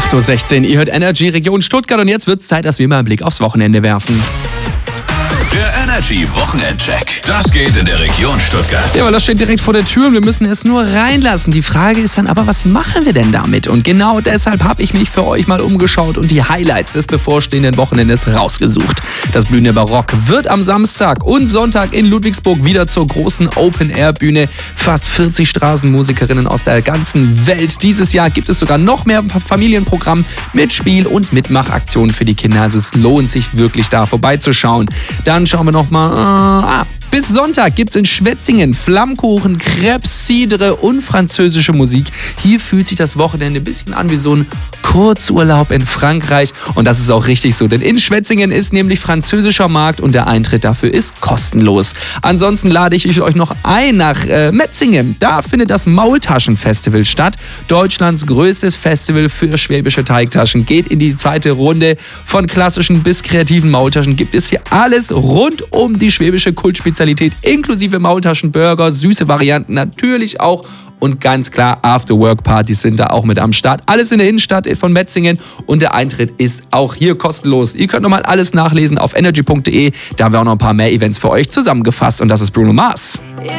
8:16 Uhr, ihr hört Energy Region Stuttgart und jetzt wird es Zeit, dass wir mal einen Blick aufs Wochenende werfen. Der Energy Wochenendcheck. Das geht in der Region Stuttgart. Ja, weil das steht direkt vor der Tür und wir müssen es nur reinlassen. Die Frage ist dann aber, was machen wir denn damit? Und genau deshalb habe ich mich für euch mal umgeschaut und die Highlights des bevorstehenden Wochenendes rausgesucht. Das Blühende Barock wird am Samstag und Sonntag in Ludwigsburg wieder zur großen Open-Air-Bühne. Fast 40 Straßenmusikerinnen aus der ganzen Welt. Dieses Jahr gibt es sogar noch mehr Familienprogramm mit Spiel- und Mitmachaktionen für die Kinder. Also es lohnt sich wirklich, da vorbeizuschauen. Dann schauen wir nochmal. Bis Sonntag gibt's in Schwetzingen Flammkuchen, Crêpes, Cidre und französische Musik. Hier fühlt sich das Wochenende ein bisschen an wie so ein Kurzurlaub in Frankreich. Und das ist auch richtig so, denn in Schwetzingen ist nämlich französischer Markt und der Eintritt dafür ist kostenlos. Ansonsten lade ich euch noch ein nach Metzingen. Da findet das Maultaschenfestival statt. Deutschlands größtes Festival für schwäbische Teigtaschen. Geht in die zweite Runde. Von klassischen bis kreativen Maultaschen gibt es hier alles rund um die schwäbische Kultspezialität, inklusive Maultaschenburger, süße Varianten natürlich auch und ganz klar After-Work-Partys sind da auch mit am Start. Alles in der Innenstadt von Metzingen und der Eintritt ist auch hier kostenlos. Ihr könnt nochmal alles nachlesen auf energy.de, da haben wir auch noch ein paar mehr Events für euch zusammengefasst und das ist Bruno Mars.